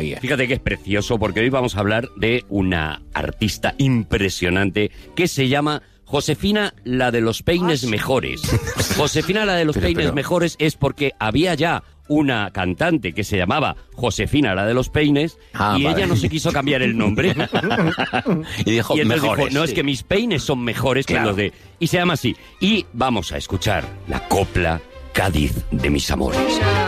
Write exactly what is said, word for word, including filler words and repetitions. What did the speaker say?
Oye. Fíjate que es precioso porque hoy vamos a hablar de una artista impresionante que se llama Josefina, la de los peines mejores. Josefina, la de los Pero, peines pero- mejores es porque había ya una cantante que se llamaba Josefina, la de los peines, Ah, y vale. ella no se quiso cambiar el nombre. Y dijo, Y entonces mejores. dijo, no, es que mis peines son mejores Claro. que los de... Y se llama así. Y vamos a escuchar la copla Cádiz de mis amores.